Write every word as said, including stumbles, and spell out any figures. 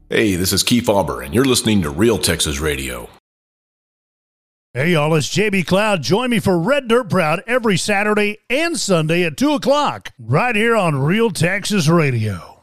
Hey, this is Keith Auber, and you're listening to Real Texas Radio. Hey, y'all, it's J B Cloud. Join me for Red Dirt Proud every Saturday and Sunday at two o'clock, right here on Real Texas Radio.